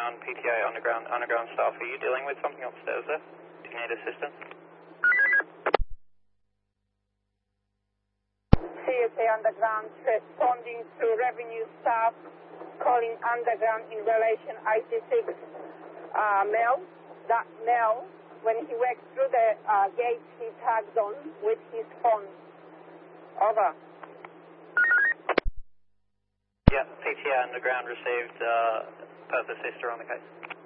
underground, PTA underground staff. Are you dealing with something upstairs there? Do you need assistance? CSA underground responding to revenue staff calling underground in relation IT6 mail. That mail, when he walked through the gate, he tagged on with his phone. Over. Yeah, PTA underground received purpose sister on the case.